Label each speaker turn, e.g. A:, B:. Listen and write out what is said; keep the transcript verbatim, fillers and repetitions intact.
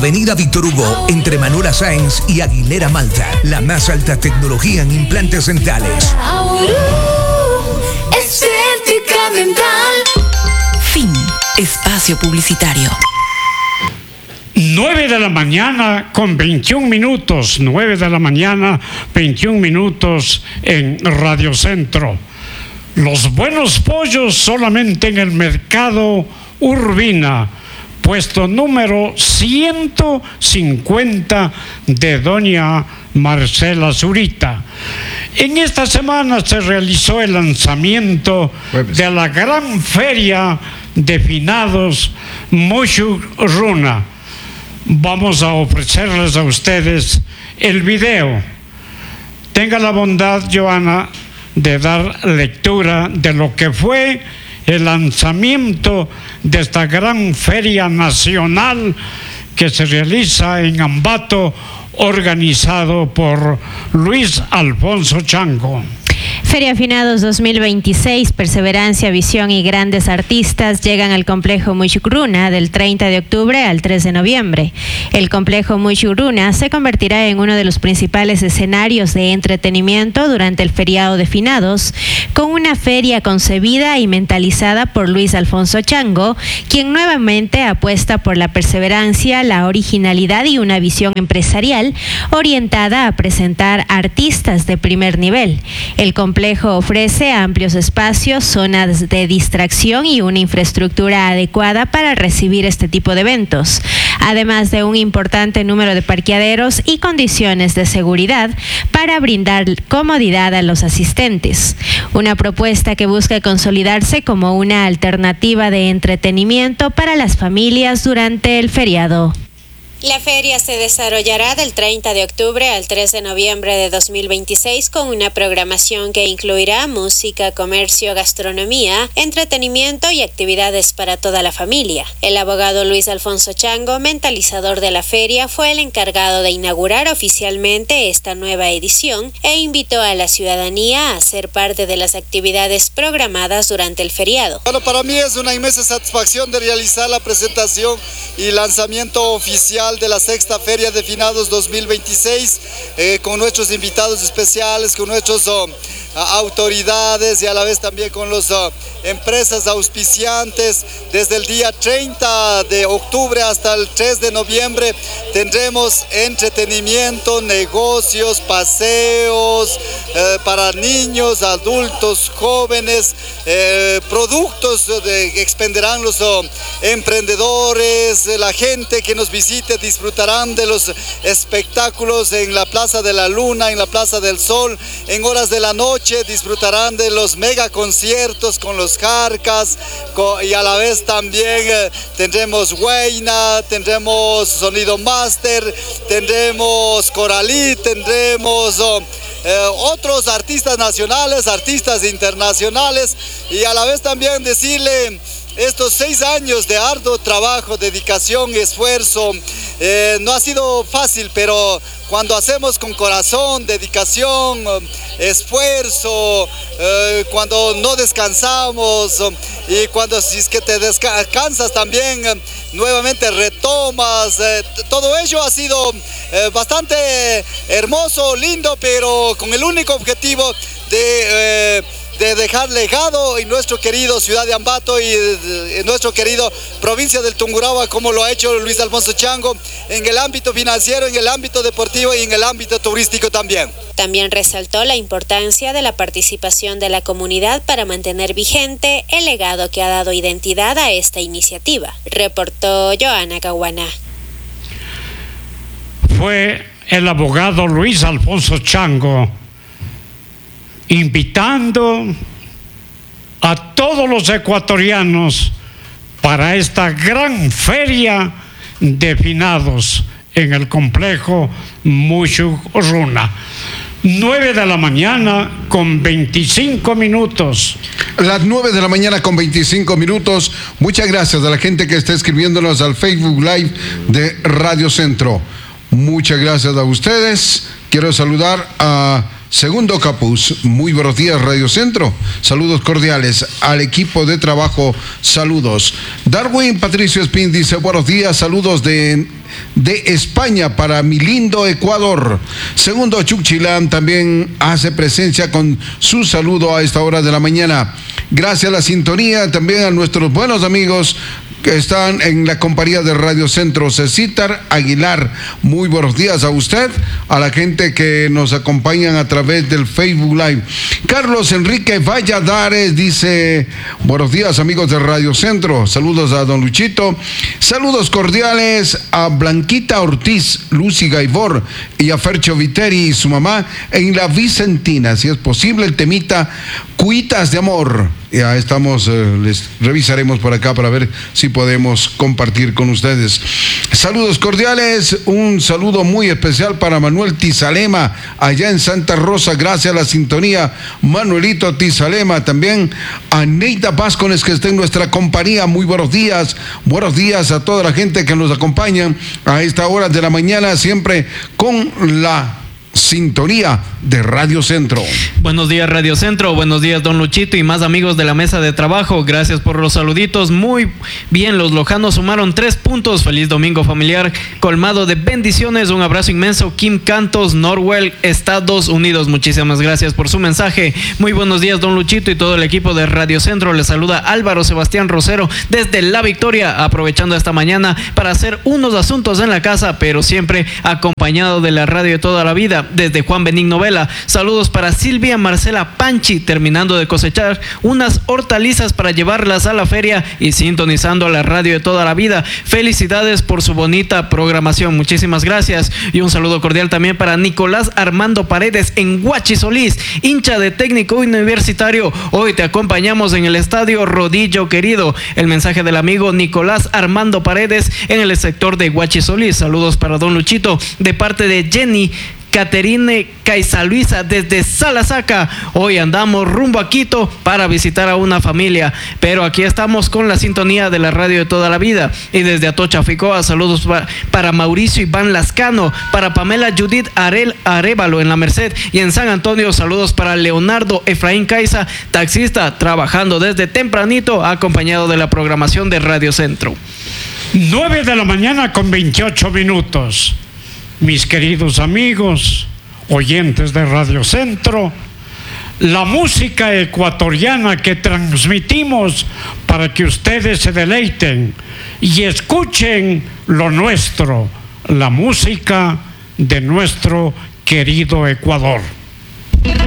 A: Avenida Víctor Hugo, entre Manuela Sáenz y Aguilera Malta. La más alta tecnología en implantes dentales.
B: Estética dental.
C: Fin. Espacio publicitario.
D: nueve de la mañana con veintiún minutos. nueve de la mañana, veintiún minutos en Radio Centro. Los buenos pollos solamente en el mercado Urbina. Puesto número ciento cincuenta de doña Marcela Zurita. En esta semana se realizó el lanzamiento Jueves. de la gran feria de finados Mushuruna. Vamos a ofrecerles a ustedes el video. Tenga la bondad, Joana, de dar lectura de lo que fue el lanzamiento de esta gran feria nacional que se realiza en Ambato, organizado por Luis Alfonso Chango.
E: Feria Finados dos mil veintiséis, Perseverancia, Visión y grandes artistas llegan al complejo Mushuruna del treinta de octubre al tres de noviembre. El complejo Mushuruna se convertirá en uno de los principales escenarios de entretenimiento durante el feriado de Finados, con una feria concebida y mentalizada por Luis Alfonso Chango, quien nuevamente apuesta por la perseverancia, la originalidad y una visión empresarial orientada a presentar artistas de primer nivel. El complejo ofrece amplios espacios, zonas de distracción y una infraestructura adecuada para recibir este tipo de eventos, además de un importante número de parqueaderos y condiciones de seguridad para brindar comodidad a los asistentes. Una propuesta que busca consolidarse como una alternativa de entretenimiento para las familias durante el feriado.
F: La feria se desarrollará del treinta de octubre al tres de noviembre de dos mil veintiséis con una programación que incluirá música, comercio, gastronomía, entretenimiento y actividades para toda la familia. El abogado Luis Alfonso Chango, mentalizador de la feria, fue el encargado de inaugurar oficialmente esta nueva edición e invitó a la ciudadanía a ser parte de las actividades programadas durante el feriado.
G: Bueno, para mí es una inmensa satisfacción de realizar la presentación y lanzamiento oficial de la sexta Feria de Finados dos mil veintiséis eh, con nuestros invitados especiales, con nuestros oh, autoridades y a la vez también con las oh, empresas auspiciantes. Desde el día treinta de octubre hasta el tres de noviembre tendremos entretenimiento, negocios, paseos eh, para niños, adultos, jóvenes, eh, productos de, que expenderán los oh, emprendedores, la gente que nos visite disfrutarán de los espectáculos en la Plaza de la Luna, en la Plaza del Sol. En horas de la noche disfrutarán de los mega conciertos con los Jarcas con, y a la vez también eh, tendremos Huayna, tendremos Sonido Master, tendremos Coralí, tendremos oh, eh, otros artistas nacionales, artistas internacionales y a la vez también decirle estos seis años de arduo trabajo, dedicación, esfuerzo, eh, no ha sido fácil, pero cuando hacemos con corazón, dedicación, esfuerzo, eh, cuando no descansamos y cuando si es que te descansas también, eh, nuevamente retomas, eh, todo ello ha sido eh, bastante hermoso, lindo, pero con el único objetivo de... Eh, de dejar legado en nuestro querido ciudad de Ambato y en nuestro querido provincia del Tungurahua, como lo ha hecho Luis Alfonso Chango en el ámbito financiero, en el ámbito deportivo y en el ámbito turístico también.
F: También resaltó la importancia de la participación de la comunidad para mantener vigente el legado que ha dado identidad a esta iniciativa. Reportó Joana Caguana.
D: Fue el abogado Luis Alfonso Chango invitando a todos los ecuatorianos para esta gran feria de finados en el complejo Mushuruna. nueve de la mañana con veinticinco minutos.
H: Las nueve de la mañana con veinticinco minutos. Muchas gracias a la gente que está escribiéndonos al Facebook Live de Radio Centro. Muchas gracias a ustedes. Quiero saludar a Segundo Capuz. Muy buenos días, Radio Centro. Saludos cordiales al equipo de trabajo. Saludos. Darwin Patricio Espín dice buenos días. Saludos de de España para mi lindo Ecuador. Segundo, Chuchilán también hace presencia con su saludo a esta hora de la mañana. Gracias a la sintonía, también a nuestros buenos amigos que están en la compañía de Radio Centro. Cecitar Aguilar, muy buenos días a usted, a la gente que nos acompañan a través del Facebook Live. Carlos Enrique Valladares dice, buenos días amigos de Radio Centro, saludos a don Luchito, saludos cordiales a Blanquita Ortiz, Lucy Gaibor y a Fercho Viteri y su mamá en la Vicentina, si es posible el temita Cuitas de Amor. Ya estamos, eh, les revisaremos por acá para ver si podemos compartir con ustedes. Saludos cordiales, un saludo muy especial para Manuel Tizalema, allá en Santa Rosa, gracias a la sintonía, Manuelito Tizalema, también a Neida Vázquez, que está en nuestra compañía, muy buenos días, buenos días a toda la gente que nos acompaña a esta hora de la mañana, siempre con la sintonía de Radio Centro.
I: Buenos días Radio Centro, buenos días don Luchito y más amigos de la mesa de trabajo, gracias por los saluditos. Muy bien, los lojanos sumaron tres puntos, feliz domingo familiar colmado de bendiciones, un abrazo inmenso. Kim Cantos, Norwell, Estados Unidos, muchísimas gracias por su mensaje. Muy buenos días don Luchito y todo el equipo de Radio Centro, les saluda Álvaro Sebastián Rosero desde La Victoria, aprovechando esta mañana para hacer unos asuntos en la casa, pero siempre acompañado de la radio de toda la vida. Desde Juan Benigno Vela, saludos para Silvia Marcela Panchi, terminando de cosechar unas hortalizas para llevarlas a la feria y sintonizando a la radio de toda la vida. Felicidades por su bonita programación, muchísimas gracias. Y un saludo cordial también para Nicolás Armando Paredes en Huachi Solís, hincha de Técnico Universitario. Hoy te acompañamos en el estadio Rodillo Querido. El mensaje del amigo Nicolás Armando Paredes en el sector de Huachi Solís. Saludos para don Luchito de parte de Jenny Caterine Caiza Luisa desde Salasaca. Hoy andamos rumbo a Quito para visitar a una familia, pero aquí estamos con la sintonía de la radio de toda la vida. Y desde Atocha, Ficoa, saludos para, para Mauricio Iván Lascano, para Pamela Judith Arel Arevalo en La Merced, y en San Antonio saludos para Leonardo Efraín Caiza, taxista, trabajando desde tempranito, acompañado de la programación de Radio Centro.
D: nueve de la mañana con veintiocho minutos. Mis queridos amigos, oyentes de Radio Centro, la música ecuatoriana que transmitimos para que ustedes se deleiten y escuchen lo nuestro, la música de nuestro querido Ecuador.